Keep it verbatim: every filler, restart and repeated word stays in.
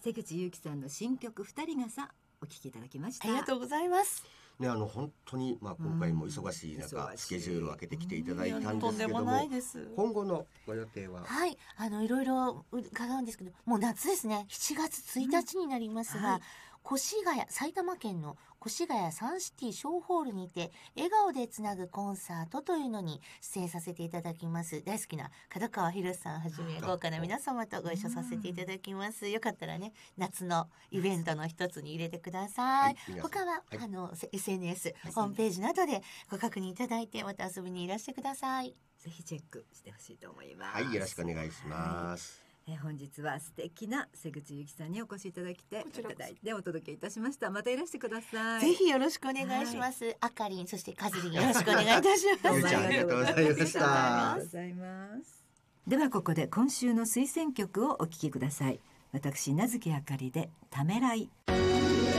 瀬口ゆうきさんの新曲ふたりがさお聴きいただきました。 ありがとうございます。 ね、あの本当に、まあ、今回も忙しい中、うん、スケジュールを空けてきていただいたんですけども、 とんでもないです。 今後のご予定は？ はい、あのいろいろ伺うんですけど、もう夏ですね。しちがつついたちになりますが、うんはい、越谷、埼玉県の越谷サンシティショーホールにて笑顔でつなぐコンサートというのに出演させていただきます。大好きな門川博さんはじめ豪華な皆様とご一緒させていただきます。よかったらね、夏のイベントの一つに入れてください。はい、他は、はい、あの エスエヌエス、ホームページなどでご確認いただいて、また遊びにいらしてください。 ぜひチェックしてほしいと思います。 はい、よろしくお願いします。 はい、え本日は素敵な瀬口ゆきさんにお越しいただきていただいてお届けいたしました。またいらしてください。 ぜひよろしくお願いします。はい、あかりん、そしてかずりん、よろしくお願いいたします。 どうもありがとうございました。 ありがとうございます。ではここで今週の推薦曲をお聴きください。私名付あかりでためらい。